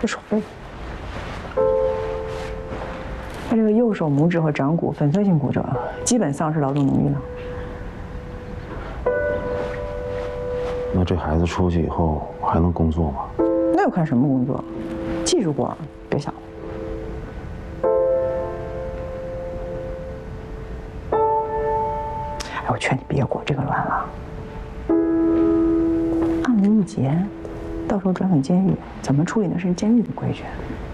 这手背，他这个右手拇指和掌骨粉碎性骨折，基本丧失劳动能力了。 那这孩子出去以后还能工作吗？ 那要看什么工作，技术活别想了。哎，我劝你别裹这个卵了，案子一结，到时候转返监狱，怎么处理那是监狱的规矩。